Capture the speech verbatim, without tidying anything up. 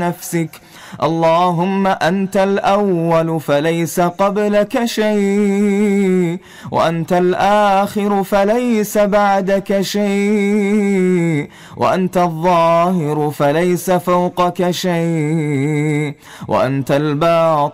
نفسك. اللهم أنت الأول فليس قبلك شيء، وأنت الآخر فليس بعدك شيء، وأنت الظاهر فليس فوقك شيء، وأنت الباطن